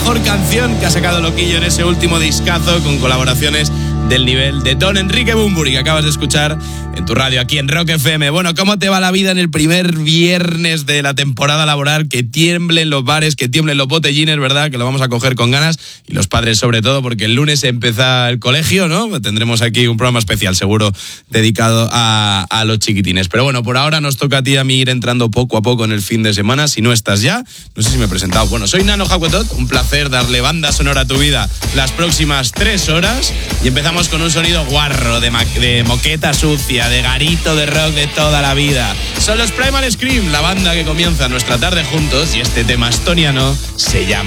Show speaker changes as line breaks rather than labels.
mejor canción que ha sacado Loquillo en ese último discazo con colaboraciones del nivel de Don Enrique Bunbury, que acabas de escuchar en tu radio aquí en Rock FM. Bueno, ¿cómo te va la vida en el primer viernes de la temporada laboral? Que tiemblen los bares, que tiemblen los botellines, ¿verdad? Que lo vamos a coger con ganas, y los padres sobre todo, porque el lunes empieza el colegio, ¿no? Tendremos aquí un programa especial seguro dedicado a los chiquitines. Pero bueno, por ahora nos toca a ti y a mí ir entrando poco a poco en el fin de semana. Si no estás ya, no sé si me he presentado. Bueno, soy Nano Jacuetot, un placer darle banda sonora a tu vida las próximas 3 horas, y empezamos con un sonido guarro, de moqueta sucia, de garito de rock de toda la vida. Son los Primal Scream, la banda que comienza nuestra tarde juntos, y este tema estoniano se llama